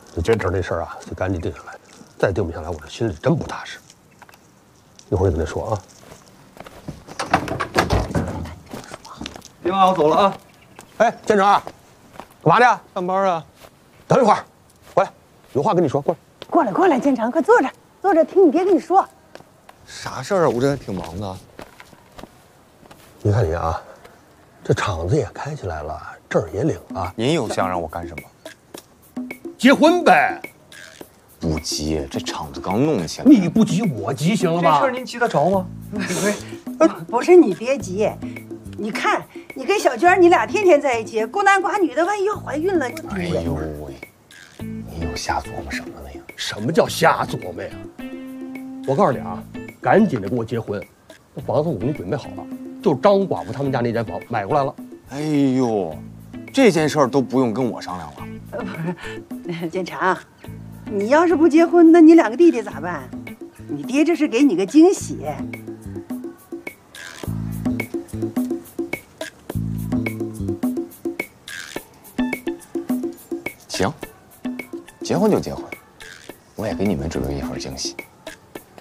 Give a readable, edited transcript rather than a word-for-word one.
就这这事儿啊，就赶紧定下来，再定不下来，我这心里真不踏实。一会儿跟他说啊。 行啊，我走了啊。 哎，建成，干嘛呢？ 上班啊。 等一会儿，回来，有话跟你说，过来。 过来，建成，快坐着，坐着听你爹跟你说。 啥事儿啊？我这还挺忙的。 你看你啊，这厂子也开起来了，证儿也领了， 您又想让我干什么？ 结婚呗。 不急，这厂子刚弄起来。 你不急我急，行了吧？ 这事儿您急得着吗？ 不是你别急，你看你跟小娟，你俩天天在一起，孤男寡女的，万一要怀孕了， 哎呦喂，你又瞎琢磨什么呢呀？ 什么叫瞎琢磨呀？我告诉你啊，赶紧的给我结婚，那房子我给你准备好了，就张寡妇他们家那间房买过来了。 哎呦，这件事儿都不用跟我商量了。 不是，建成，你要是不结婚，那你两个弟弟咋办？你爹这是给你个惊喜。 行，结婚就结婚，我也给你们准备一份惊喜。